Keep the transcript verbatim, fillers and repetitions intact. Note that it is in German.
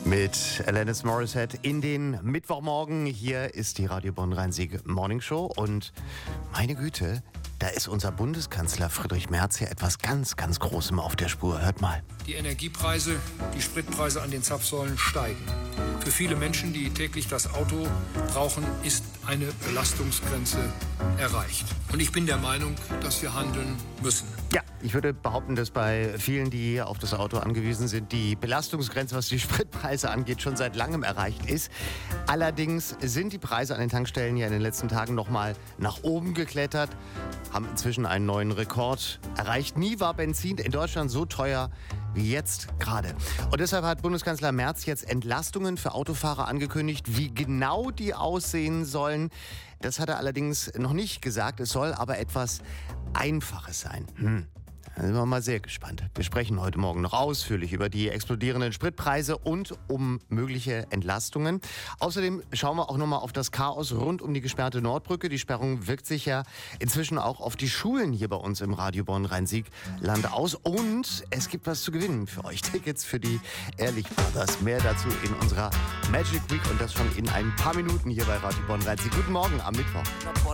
Mit Alanis Morissette in den Mittwochmorgen. Hier ist die Radio Bonn Rhein-Sieg Morning Show und meine Güte, da ist unser Bundeskanzler Friedrich Merz hier etwas ganz, ganz Großem auf der Spur. Hört mal. Die Energiepreise, die Spritpreise an den Zapfsäulen steigen. Für viele Menschen, die täglich das Auto brauchen, ist eine Belastungsgrenze erreicht. Und ich bin der Meinung, dass wir handeln müssen. Ja, ich würde behaupten, dass bei vielen, die auf das Auto angewiesen sind, die Belastungsgrenze, was die Spritpreise angeht, schon seit langem erreicht ist. Allerdings sind die Preise an den Tankstellen ja in den letzten Tagen nochmal nach oben geklettert, haben inzwischen einen neuen Rekord erreicht. Nie war Benzin in Deutschland so teuer wie jetzt gerade. Und deshalb hat Bundeskanzler Merz jetzt Entlastungen für Autofahrer angekündigt. Wie genau die aussehen sollen, das hat er allerdings noch nicht gesagt. Es soll aber etwas Einfaches sein. Hm. Da sind wir mal sehr gespannt. Wir sprechen heute Morgen noch ausführlich über die explodierenden Spritpreise und um mögliche Entlastungen. Außerdem schauen wir auch nochmal auf das Chaos rund um die gesperrte Nordbrücke. Die Sperrung wirkt sich ja inzwischen auch auf die Schulen hier bei uns im Radio Bonn Rhein-Sieg-Land aus. Und es gibt was zu gewinnen für euch. Tickets für die Ehrlich Brothers. Mehr dazu in unserer Magic Week und das schon in ein paar Minuten hier bei Radio Bonn Rhein-Sieg. Guten Morgen am Mittwoch.